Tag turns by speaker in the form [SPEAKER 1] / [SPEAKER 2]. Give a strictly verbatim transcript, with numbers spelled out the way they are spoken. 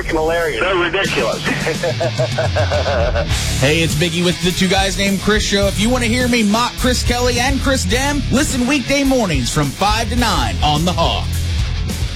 [SPEAKER 1] fucking hilarious.
[SPEAKER 2] So ridiculous.
[SPEAKER 3] Hey, it's Biggie with the Two Guys Named Chris show. If you want to hear me mock Chris Kelly and Chris Dem, listen weekday mornings from five to nine on The Hawk.